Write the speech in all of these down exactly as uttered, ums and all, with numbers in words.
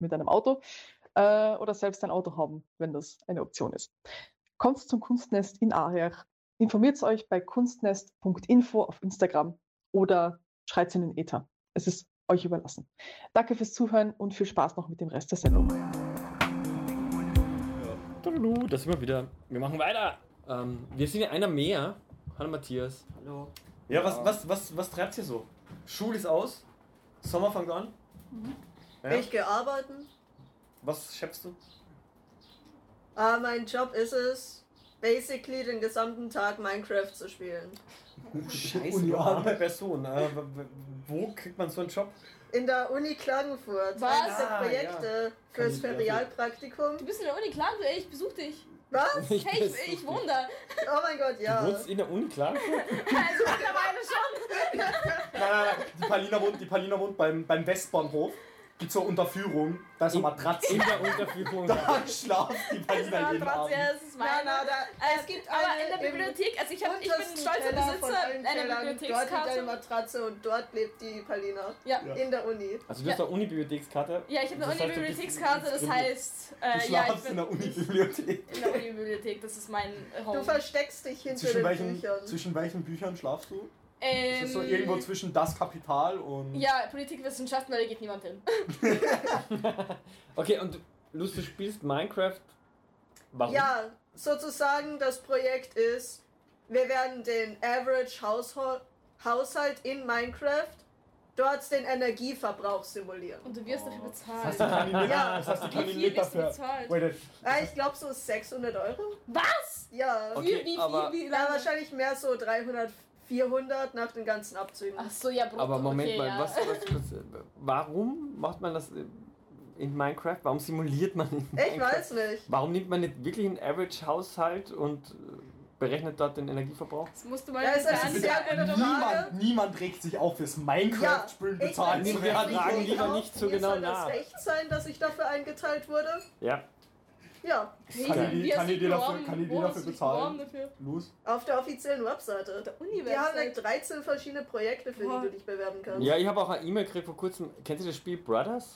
mit einem Auto äh, oder selbst ein Auto haben, wenn das eine Option ist. Kommt zum Kunstnest in Aarich, informiert euch bei kunstnest punkt info auf Instagram oder schreibt in den Ether. Es ist euch überlassen. Danke fürs Zuhören und viel Spaß noch mit dem Rest der Sendung. Ja. Da sind wir wieder. Wir machen weiter. Ähm, wir sind ja einer mehr. Hallo Matthias. Hallo. Ja, was, was, was, was treibt ihr so? Schule ist aus. Sommer fängt an. Mhm. Ja? Ich gehe arbeiten. Was schätzt du? Uh, mein Job ist es, basically den gesamten Tag Minecraft zu spielen. Scheiße, du arme Person. Äh, wo kriegt man so einen Job? In der Uni Klagenfurt. Was? Eines der Projekte Ja. fürs Ferialpraktikum. Du bist in der Uni Klagenfurt, ey, ich besuch dich. Was? Ich Hey, ich, ich wohne da. Oh mein Gott, ja. Du wohnst in der Uni, klar? Also mittlerweile schon. Nein, nein, nein. Die Palina wohnt, die Palina wohnt beim, beim Westbahnhof. Gibt so Unterführung, da ist eine Matratze. In der Unterführung. Da schlaft die Palina jeden Abend. Ja, das ist meine. Nein, nein, da, Äh, es gibt aber eine in der im Bibliothek, also ich, hab, ich bin untersten stolzer Keller von Besitzer allen einer Kellern. Dort liegt eine Bibliothekskarte. Matratze und dort lebt die Palina. Ja. Ja. In der Uni. Also du hast eine Uni-Bibliothekskarte? Ja, ich habe eine Das heißt, du bist Uni-Bibliothekskarte, das diskriminiert. heißt, Du äh, ja, ich schlafst bin in der Uni-Bibliothek. in der Uni-Bibliothek, das ist mein Home. Du versteckst dich hinter Zwischen den welchen, Büchern. zwischen welchen Büchern schlafst du? ähm, Ist das so irgendwo zwischen Das Kapital und... Ja, Politikwissenschaften, weil da geht niemand hin. Okay, und Lust, du spielst Minecraft. Warum? Ja, sozusagen das Projekt ist, wir werden den Average Haushalt, Haushalt in Minecraft dort den Energieverbrauch simulieren. Und du wirst dafür Das bezahlt. heißt, die kann ich nicht, Ja. das heißt, die Wie kann ich viel nicht wirst du dafür... bezahlt? Wait, Ah, ich glaube so sechshundert Euro. Was? Ja. Okay, wie, wie, aber- wie, wie Ja, lange? wahrscheinlich mehr so dreihundert, vierhundert nach den ganzen Abzügen. Ach so, ja, brutto. Aber Moment okay, mal, ja. was, was, was, warum macht man das in Minecraft? Warum simuliert man in Minecraft? Ich weiß nicht. Warum nimmt man nicht wirklich einen Average-Haushalt und äh, berechnet dort den Energieverbrauch? Das musst du mal Ja, es ist mit eine der sehr Anzeige gute oder Frage. Niemand, niemand regt sich auf, fürs Minecraft-Spielen Ja, bezahlen ich- zu ich- Wir werden. ich- fragen ich lieber auch. nicht so Mir genau soll das nach. Recht sein, dass ich dafür eingeteilt wurde? Ja. Ja, Kann ich die- Wir kann ich sind dir dafür- beworben. kann ich dir Wo dafür hast du dich bezahlen? beworben dafür? Los. auf der offiziellen Webseite. Der Die haben Uni-Website. like dreizehn verschiedene Projekte, für Boah. die du dich bewerben kannst. Ja, ich habe auch eine E-Mail gekriegt vor kurzem. Kennt ihr das Spiel Brothers?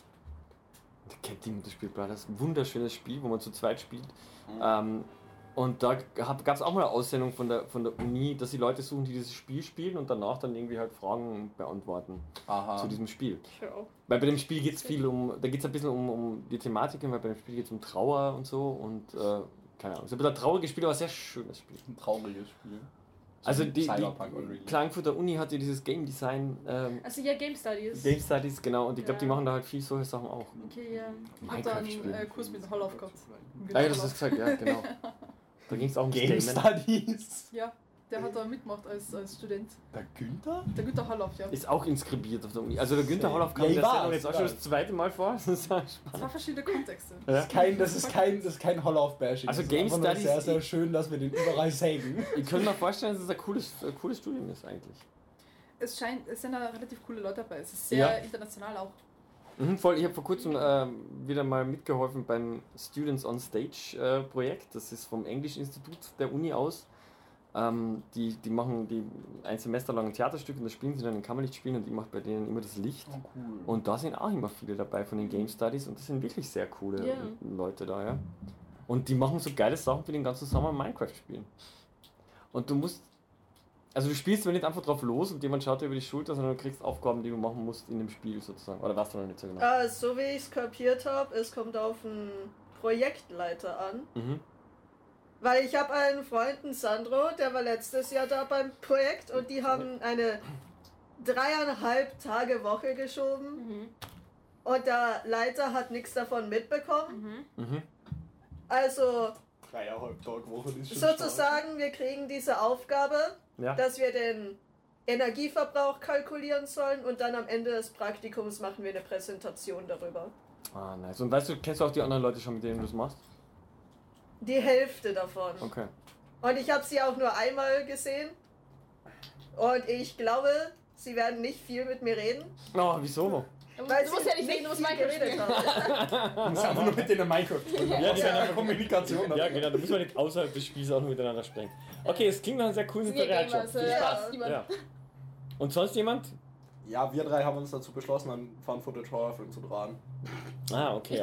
Kennt ihr das Spiel Brothers? Wunderschönes Spiel, wo man zu zweit spielt. Mhm. Ähm, und da gab es auch mal eine Aussendung von der, von der Uni, dass sie Leute suchen, die dieses Spiel spielen und danach dann irgendwie halt Fragen beantworten Aha. zu diesem Spiel. Ich auch. Weil bei dem Spiel geht es viel um, da geht es ein bisschen um, um die Thematiken, weil bei dem Spiel geht es um Trauer und so und äh, keine Ahnung. Es ist ein bisschen ein trauriges Spiel, aber ein sehr schönes Spiel. Ein trauriges Spiel. Also die, Cyberpunk die Unreal. Klagenfurter Uni hat ja dieses Game Design, ähm, Also ja, Game Studies. Game Studies, genau, und ich glaube, die Ja. machen da halt viel solche Sachen auch. Okay, ja. Ich hab da einen Minecraft-Spiel. äh, Kurs mit Hollauf gehabt. Ah ja, das hast du gesagt, ja, genau. Da ging es auch ums Game Gamen. Studies. Ja, der hat da mitgemacht als, als Student. Der Günther? Der Günter Hollauf, ja. Ist auch inskribiert auf der Uni. Also der Günther Hollauf kam Ja, in ich der weiß, Sendung jetzt auch ich schon weiß. das zweite Mal vor. Das ist auch spannend. Zwei verschiedene Kontexte. Ja. Das ist kein, das ist kein, das ist kein Hollauf-Bashing. Also Das ist Game einfach nur Studies- sehr, sehr schön, dass wir den überall sägen. Ich könnte mir vorstellen, dass es ein cooles, ein cooles Studium ist eigentlich. Es scheint, es sind da relativ coole Leute dabei. Es ist sehr Ja. international auch. Mhm, voll. Ich habe vor kurzem ähm, wieder mal mitgeholfen beim Students on Stage äh, Projekt. Das ist vom Englischen Institut der Uni aus. Ähm, die, die machen die ein Semester lang ein Theaterstück und das spielen sie dann in Kammerlichtspielen und ich mache bei denen immer das Licht. Oh, cool. Und da sind auch immer viele dabei von den Game Studies und das sind wirklich sehr coole Ja. Leute da, ja. Und die machen so geile Sachen für den ganzen Sommer Minecraft spielen. Und du musst, also du spielst aber nicht einfach drauf los und jemand schaut dir über die Schulter, sondern du kriegst Aufgaben, die du machen musst in dem Spiel sozusagen. Oder weißt du noch nicht so genau? Äh, so wie ich es kapiert habe, es kommt auf einen Projektleiter an. Mhm. Weil ich habe einen Freund, einen Sandro, der war letztes Jahr da beim Projekt und die haben eine dreieinhalb Tage Woche geschoben Mhm. und der Leiter hat nichts davon mitbekommen. Mhm. Mhm. Also Dreieinhalb Tage Woche ist schon sozusagen, wir kriegen diese Aufgabe, Ja. dass wir den Energieverbrauch kalkulieren sollen und dann am Ende des Praktikums machen wir eine Präsentation darüber. Ah, nice. Und weißt du, kennst du auch die anderen Leute schon, mit denen du das machst? Die Hälfte davon. Okay. Und ich habe sie auch nur einmal gesehen. Und ich glaube, sie werden nicht viel mit mir reden. Oh, wieso? Du, musst- Weil du sie musst ja nicht reden, du musst viel Minecraft geredet spielen. haben. Du musst einfach nur mit denen in Minecraft spielen. Ja, Ja, die die werden einfach- Kommunikation. Ja, genau, da muss man nicht außerhalb des Spiels auch noch miteinander sprechen. Okay, es klingt nach einem sehr coolen Sind ja Literärjob. Gamers, Viel äh, Spaß. niemand- Ja. Und sonst jemand? Ja, wir drei haben uns dazu beschlossen, einen Found-Footage-Horrorfilm zu drehen. Ah, okay. Ich